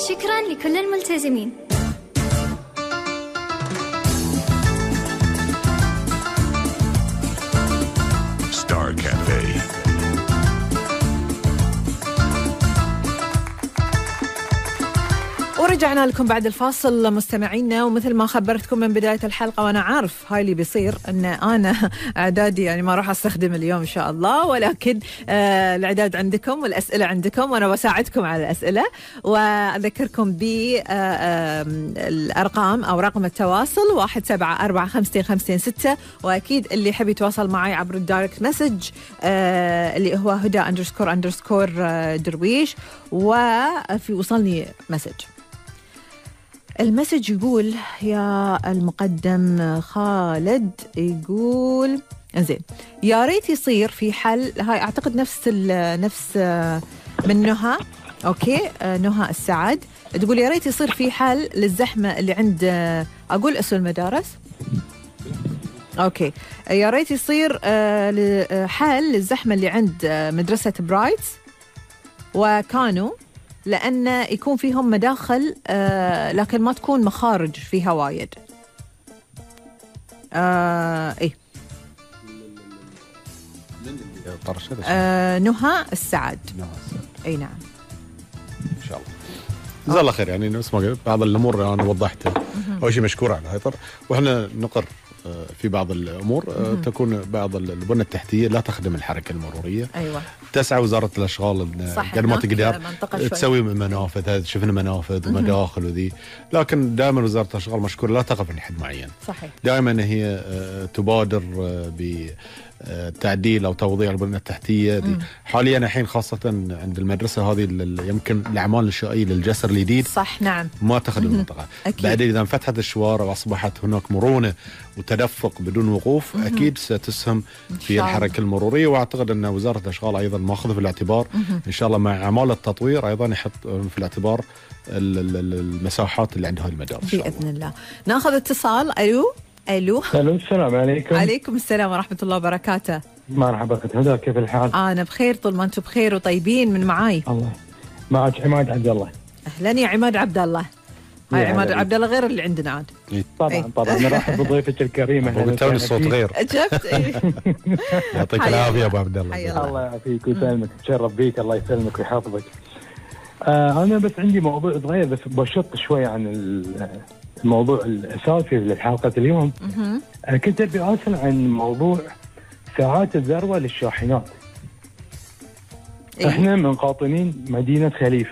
شكرا لكل الملتزمين. ستار كافيه. ورجعنا لكم بعد الفاصل مستمعينا، ومثل ما خبرتكم من بداية الحلقة وأنا عارف هاي اللي بيصير أن أنا إعدادي يعني ما راح أستخدم اليوم إن شاء الله، ولكن الإعداد عندكم والأسئلة عندكم وأنا بساعدكم على الأسئلة، وأذكركم بالأرقام أو رقم التواصل 174556، وأكيد اللي يحب يتواصل معي عبر الدايركت مسج اللي هو هدى _ درويش، وفي وصلني مسج. المسج يقول يا المقدم خالد، يقول انزين يا ريت يصير في حل، هاي اعتقد نفس من نهى، اوكي نهى السعد تقول يا ريت يصير في حل للزحمه اللي عند اقول اسم المدارس، اوكي يا ريت يصير حل للزحمه اللي عند مدرسه برايتس وكانوا، لأن يكون فيهم مداخل لكن ما تكون مخارج فيها وايد. إيه نهى السعد. أي نعم إن شاء الله جزاه الله خير. يعني اسمع بعض الأمور أنا وضحتها، أول شيء مشكور على هاي وإحنا نقر في بعض الأمور تكون بعض البنى التحتية لا تخدم الحركة المرورية. أيوة. تسعى وزارة الأشغال قد ما تقدر تسوي منافذ، هذا شفنا منافذ ومداخل وذي، لكن دائما وزارة الأشغال مشكورة لا تقف عند حد معين. صحيح. دائما هي تبادر بتعديل أو توضيع البنى التحتية دي. حاليا الحين خاصة عند المدرسة هذه يمكن الأعمال الإنشائية للجسر الجديد صح نعم ما تخدم المنطقة. بعدين إذا انفتحت الشوارع وأصبحت هناك مرونة وتدفق بدون وقوف أكيد ستسهم في الحركة المرورية، وأعتقد أن وزارة الأشغال أيضا ماخذ في الاعتبار إن شاء الله مع أعمال التطوير أيضا يحط في الاعتبار المساحات اللي عندها المدارس بإذن الله. ناخذ اتصال. ألو. السلام عليكم. عليكم السلام ورحمة الله وبركاته. مرحبا هدى، كيف الحال؟ أنا بخير طول ما أنتم بخير وطيبين. من معاي؟ الله معك عماد عبد الله. أهلا يا عماد عبد الله. هاي عماد عبد الله غير اللي عندنا عاد. طبعا نرحب بضيفتك الكريمة. توي الصوت غير. شفت؟ يعطيك العافية أبو عبد الله. الله يعافيك ويسلمك، تشرف بيك، الله يسلمك ويحفظك. أنا بس عندي موضوع صغير بس بشط شوي عن الموضوع الأساسي لحلقة اليوم. كنت أبي أسأل عن موضوع ساعات الذروة للشاحنات. احنا من قاطنين مدينة خليفة.